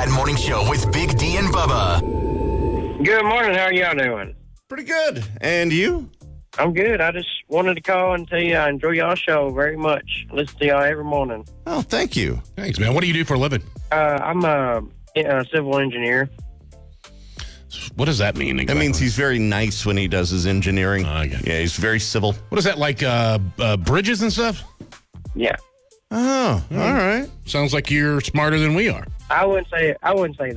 Chat Morning Show with Big D and Bubba. Good morning. How are y'all doing? Pretty good. And you? I'm good. I just wanted to call and tell you I enjoy y'all show very much. Listen to y'all every morning. Oh, thank you. Thanks, man. What do you do for a living? I'm a civil engineer. What does that mean exactly? That means he's very nice when he does his engineering. I get it. Yeah, he's very civil. What is that, like bridges and stuff? Yeah. Oh, all right. Sounds like you're smarter than we are. I wouldn't say